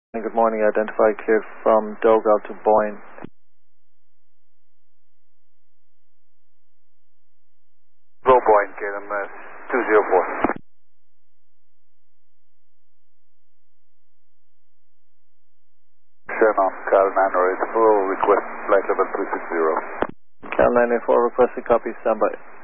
Good morning. Identify cleared from Dogal to Boyne. Go Boyne, KLM 204. Shannon, Cal 908, full request flight level 360. Cal 984 requested copy, standby.